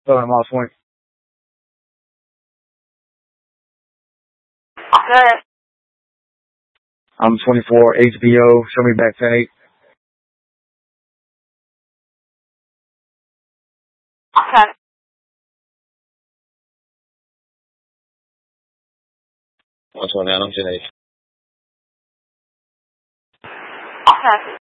I'm off point. Okay. I'm 24, HBO, show me back 10-8. Okay. What's going on? I'm 10-8. Okay.